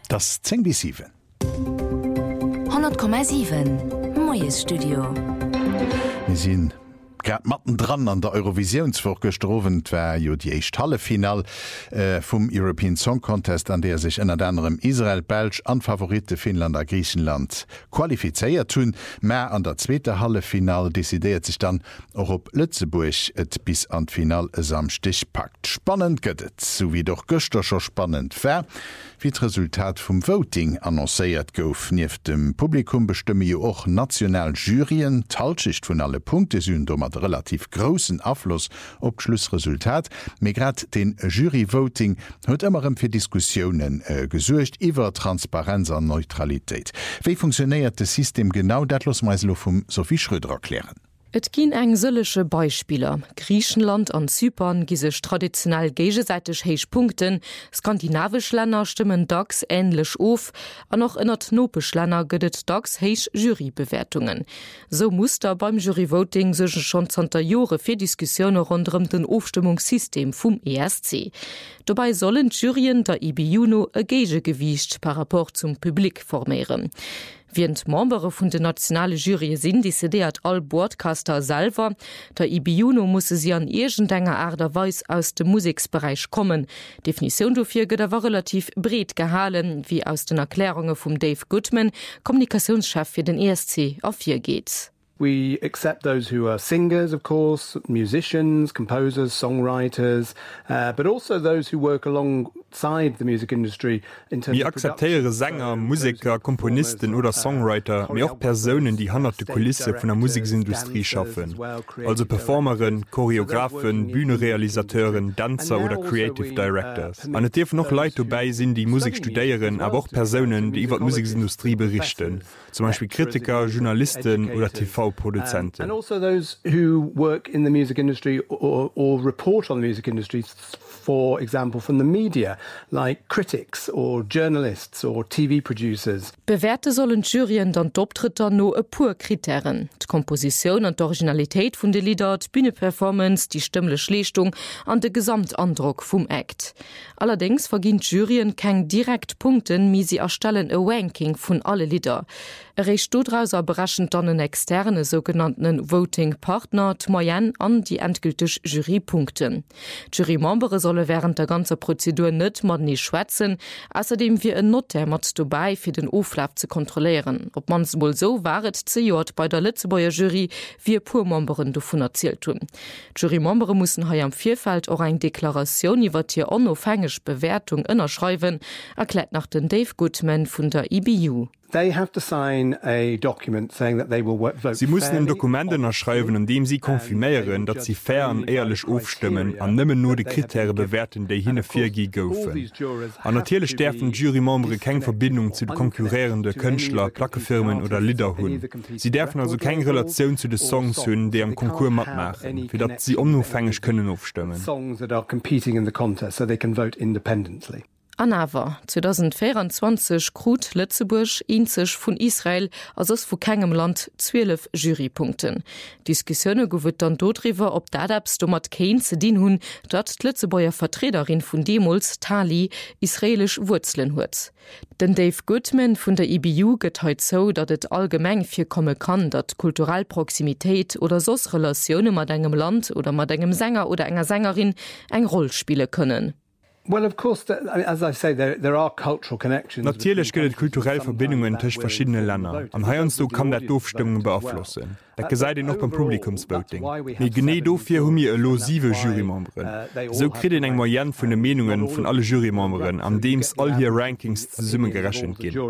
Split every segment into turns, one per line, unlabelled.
Das 10 bis 7.
100,7 Moes Studio.
Wir sind grad matten dran an der Eurovisionsvorgestrowen, wär jo die echt Hallefinal vom European Song Contest, an der sich ënner anderem Israel, Belg an Favorite Finnland a Griechenland qualifizeiert tun. Mehr an der zweite Hallefinal dezidiert sich dann auch op Lützeburg et bis an Final am Stich packt. Spannend gëtt, so wie doch Göster schon spannend wär, wie d' Resultat vom Voting annoncéiert gouf. Nief dem Publikum bestimme jo och national Jurien, Talschicht vun alle Punkte sind mat relativ großen Abfluss op Schlussresultat. Me grad den Juryvoting huet immerem fir Diskussionen gesuercht iwwer Transparenz an Neutralität. Wie funktioniert das System genau? Dat los meislo vum Sophie Schröder erklären.
Et ginn eng sëllesche Beispieler. Griechenland an Zypern gi sech traditionell gegesäiteg héich Punkten, skandinavisch Länner stimmen dacks ähnlech of, an noch ënnert nopech Länner gëtt dacks héich Jurybewertungen. So Muster beim Juryvoting sechen schon zanter Jore fir Diskussioune rondem den Aufstimmungssystem vum ESC. Dobei sollen Jurien der IBUNO e Gegegewicht par rapport zum Publikum formieren. Während Membre vun de nationale Jury sinn, décidéiert all Broadcaster selber. Der IBUNO musse sie an irgendeiner Aderweis aus dem Musiksbereich kommen. Definition dofir gëtt war relativ bret gehalen, wie aus den Erklärungen vum Dave Goodman, Kommunikationschef fir den ESC, auf hier geht's.
We accept those who are singers, of course, musicians, composers, songwriters, but also those who work alongside the music industry in terms
Wir akzeptiere Sänger, Musiker, Komponisten oder Songwriter, mir auch Personen, die hannerte Kulisse von der Musikindustrie schaffen. Also Performerin, Choreografen, Bühnerealisateuren, Dancer oder Creative Directors. An et dürfen noch Leute dabei sind, die Musik studieren, aber auch Personen, die über die Musikindustrie berichten. Zum Beispiel Kritiker, Journalisten oder TV-Produzenten.
And also those who work in the music industry or report on the music industry, for example, from the media, like critics or journalists or TV producers.
Bewerte sollen Jurien dann d'Optritter no e pur Kriterien. D'Komposition und d'Originalitéit vun de Lieder, d'Bühneperformance, die stimmlech Leistung an de Gesamtandruck vum Act. Allerdings vergint Jurien keng direkt Punkten, mi sie erstellen e Ranking vun alle Lieder. Erreicht dodraus überraschend dann einen externe sogenannten Voting Partner, d'Moyenne an die endgültig Jurypunkten. Jurymembre solle während der ganzen Prozedur nicht mat nie schwätzen, außerdem wie ein Notar mat dabei für den Auflauf zu kontrollieren. Ob man's wohl so waret zejort bei der Lützeburger Jury, wie Purmemberen davon erzählt tun. Jurymembre müssen hier am Vierfeld auch eine Deklaration über die unabhängige Bewertung innerschreiben, erklärt nach den Dave Goodman von der IBU.
They have to sign a document saying that they will vote.
Sie müssen ein Dokument erschreiben, in dem sie konfirmieren, dass sie fair und ehrlich aufstimmen, an nimmen nur die Kriterien bewerten, die hinne 4G goufen. Und natürlich dürfen Jurymembre keine Verbindung zu den konkurrierenden Künstler, Plattenfirmen oder Lieder haben. Sie dürfen also keine Relation zu den Songs haben, die am Konkurs mitmachen, für das sie unabhängig können aufstimmen.
Songs that are competing in the contest, so they can vote independently.
Anawer 2024 krut Lützeburg inzech vun Israel as ass vu kegem Land 12 Jurypunkten. Diskussionne gowet dann dodriwer op Dadabs do mat Kein ze dien hunn, dat d'Lützebauer Vertreterin vun Demols Tali israelisch Wurzeln huet. Den Dave Goodman vun der IBU gëtt heut so, dat et allgemeng fir komme kann, dat Kulturalproximitéit oder sos Relationune mat engem Land oder mat engem Sänger oder enger Sängerin eng Roll spiele können.
Well, of course, as I say, there are cultural connections.
Natürlich gibt es kulturelle Verbindungen zwischen verschiedenen Ländern. Am Heianstu kann der Aufstimmung beeinflussen. Das seid ihr noch beim Publikumsvoting. Wir genau dafür haben wir eine losive Jurymembre. So kriegen wir ein Moyen von den Meinungen von allen Jurymembern, an dem es all hier Rankings zusammengerechnet geht.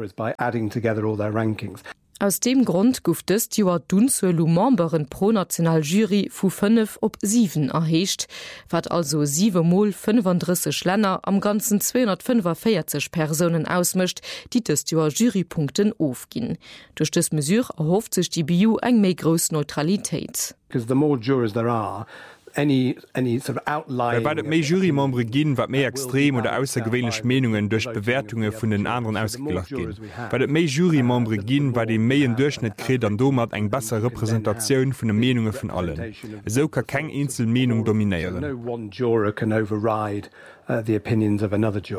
Aus dem Grund guft es Joa Dunzelu Memberen pro National Jury vu 5 op 7 erheescht, wat also 7 x 35 Länder am ganzen 245 Personen ausmischt, die des Joa Jurypunkten aufgin. Durch das Mesure erhofft sich die BU eng méi gross Neutralität.
Because the more jurors there are, any sort of outlying.
Weil méi Jurymembre ginn, wat méi extrem oder außergewöhnliche Meinungen durch Bewertungen von den anderen ausgelacht gin. Weil méi Jurymembre ginn, weil de méi en Durchschnitt krit an domat eng besser Repräsentationun von den Meinungen von allen. So kann kein Einzelmeinung dominieren.
No one juror can override the opinions of another juror.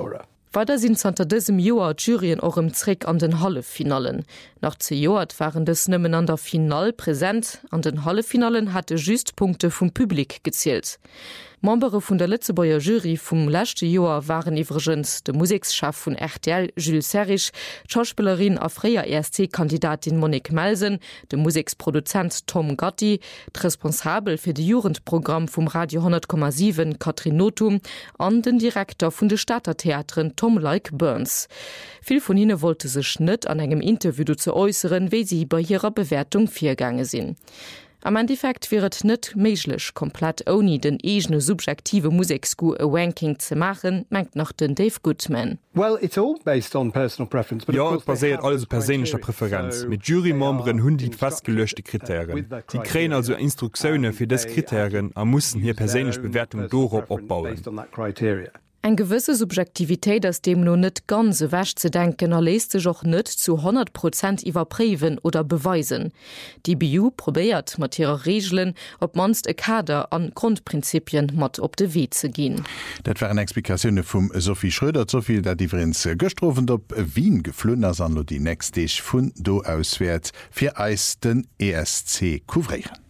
Weiter sind unter diesem Jahr Juryen auch im Trick an den Hallefinalen. Nach 2 Jahren waren das nimmen an der Final präsent. An den Hallefinalen hatte just Punkte vom Publikum gezählt. Membre vun der Lützebauer Jury vum letzte Jahr waren übrigens der Musikchef von RTL Jules Serrich, Schauspielerin a freier ESC-Kandidatin Monique Melsen, der Musikproduzent Tom Gotti, responsabel für das Jugendprogramm vom Radio 10,7 Katrin Notum an den Direktor von der Stadttheatren Tom Like Burns. Viel von ihnen wollte sich nicht an einem Interview zu äußeren, wie sie bei ihrer Bewertung vorgegangen sind. Am Endeffekt wäret net méiglech komplett oni den egene subjektive Musiksku a Ranking ze machen, mengt noch den Dave Goodman.
Well, it's all based on personal preference, but
ja, basiert alles persönlicher Präferenz. Mit Jurymemberen hunn die festgelöschte Kriterien. Die kräen also Instruktionen für des Kriterien a mussssen hier persönlich Bewertung dorop opbauen.
Ein gewisse Subjektivität aus dem nur net ganze wäsch zu denken erlässt sich auch nicht zu 100% überprüfen oder beweisen. Die BU probiert mit ihrer Regeln, ob manst e Kader an Grundprinzipien mat op de Weg zu gehen.
Das waren Explikationen von Sophie Schröder, soviel der Differenz gestroffen op Wien geflünner san die nächste von do auswärts für Eis den ESC couvrieren.